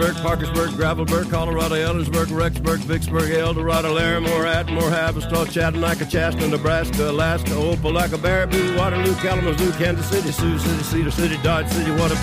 Parkersburg, Gravelburg, Colorado, Ellersburg, Rexburg, Vicksburg, Eldorado, Larimore, Atmore, Havistaw, Chattanooga, Shasta, Nebraska, Alaska, Opelika, Baraboo, Waterloo, Kalamazoo, Kansas City, Sioux City, Cedar City, Dodge City, Waterbury.